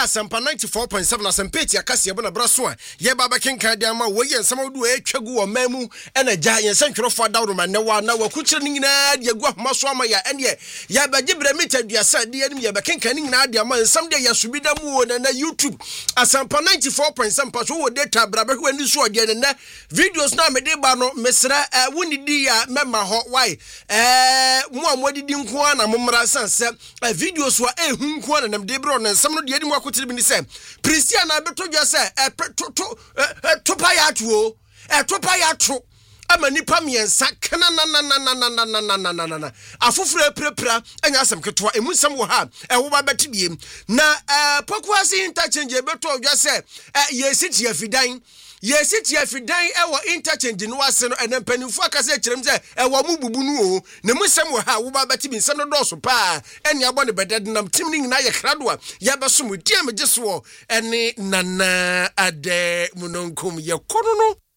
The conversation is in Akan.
Asempa 94.7 Asempeti akase ye bona braso a ye baba kenkan de ama wo ye nsam odu etwagu wo mamu ena gya ye nsantwerofo dawro ma ne wa na wa kukyire ni nyina de agu ahoma so ama ya ene ye ba gibra mita duasa de ye ba kenkan ni nyina de ama nsam de ye subida mu wo na YouTube Asempa 94.7 paso wo data bra ba hwani so de ne na videos na me de ba no mesra woni di ya mema ho why mo amodidi nko na momra sanse videos wa ehu nko na nam de bro na nsam no de edi mo akotire bi ni se Christian na beto dwa se topa ya tuo topa ya tro ama nipa miensa kana na afofura prepra anya asem ketwa emusam wo ha wo ba betibiem na pokwasi interchange beto dwa se yesiti afidan ewo interchange no ase no enampanimfo akase kirem se ewo mububu no o na musam wo ha wo ba betibi nsam no doso pa ene abo ne bedednam tim ni nyina ye krado a ye beso mu dia megeso ene nana ade munonkom ye kono no